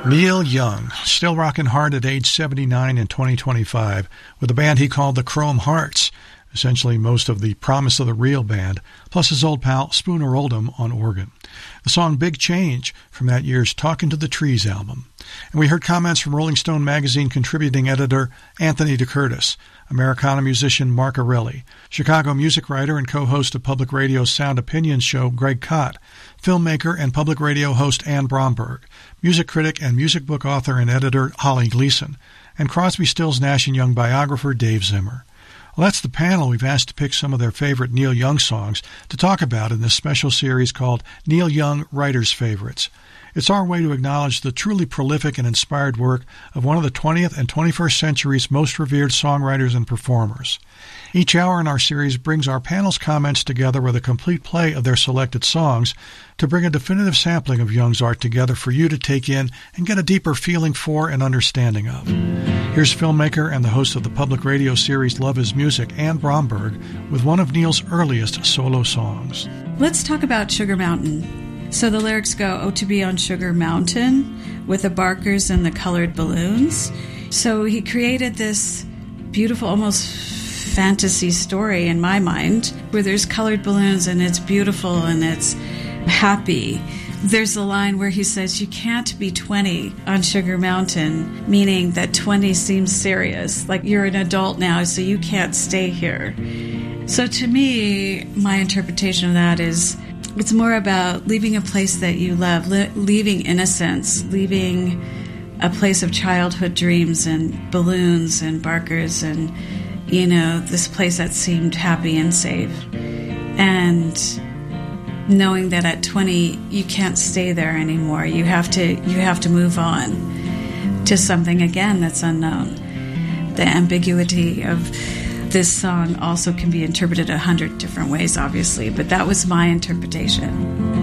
Neil Young, still rocking hard at age 79 in 2025 with a band he called the Chrome Hearts, essentially most of the Promise of the Real band, plus his old pal Spooner Oldham on organ. The song Big Change from that year's Talkin' to the Trees album. And we heard comments from Rolling Stone magazine contributing editor Anthony DeCurtis, Americana musician Mark Arelli, Chicago music writer and co-host of Public Radio's Sound Opinions show Greg Kot, filmmaker and Public Radio host Anne Bromberg, music critic and music book author and editor Holly Gleason, and Crosby, Stills, Nash & Young biographer Dave Zimmer. Well, that's the panel we've asked to pick some of their favorite Neil Young songs to talk about in this special series called Neil Young Writers' Favorites. It's our way to acknowledge the truly prolific and inspired work of one of the 20th and 21st century's most revered songwriters and performers. Each hour in our series brings our panel's comments together with a complete play of their selected songs to bring a definitive sampling of Young's art together for you to take in and get a deeper feeling for and understanding of. Here's filmmaker and the host of the Public Radio series Love is Music, Anne Bromberg, with one of Neil's earliest solo songs. Let's talk about Sugar Mountain. So the lyrics go, "Oh, to be on Sugar Mountain with the barkers and the colored balloons." So he created this beautiful, almost fantasy story in my mind, where there's colored balloons and it's beautiful and it's happy. There's a line where he says, "You can't be 20 on Sugar Mountain," meaning that 20 seems serious, like you're an adult now, so you can't stay here. So to me, my interpretation of that is it's more about leaving a place that you love, leaving innocence, leaving a place of childhood dreams and balloons and barkers and, you know, this place that seemed happy and safe. And knowing that at 20 you can't stay there anymore. You have to move on to something again that's unknown. The ambiguity of this song also can be interpreted 100 different ways, obviously, but that was my interpretation.